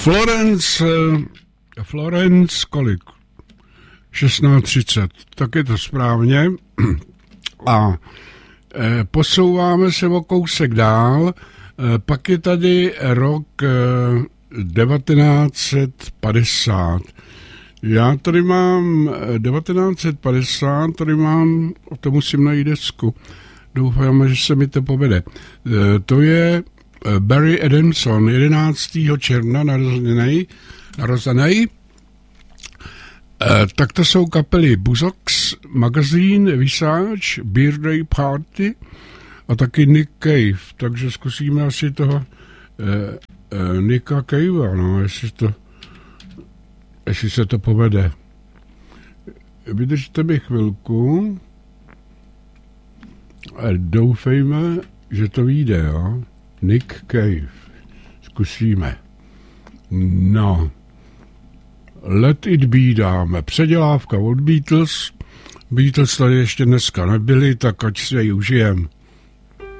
Florence kolik? 16:30, tak je to správně. A posouváme se o kousek dál. Pak je tady rok 1950. Já tady mám 1950, tady mám, to musím najít desku. Doufám, že se mi to povede. To je Barry Adamson, 11. června narozený. Tak to jsou kapely Buzzcocks, Magazine, Visage, Birthday Party a taky Nick Cave. Takže zkusíme asi toho Nicka Cavea, no, jestli se to povede. Vydržte mi chvilku a doufejme, že to vyjde, jo. Nick Cave. Zkusíme. No. Let it be dáme. Předělávka od Beatles. Beatles tady ještě dneska nebyli, tak ať si jej užijem.